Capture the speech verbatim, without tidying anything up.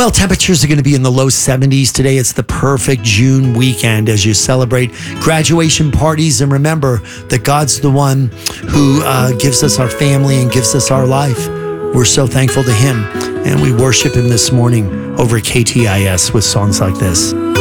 Well, temperatures are going to be in the low seventies today. It's the perfect June weekend as you celebrate graduation parties. And remember that God's the one who uh, gives us our family and gives us our life. We're so thankful to him, and we worship him this morning over at K T I S with songs like this.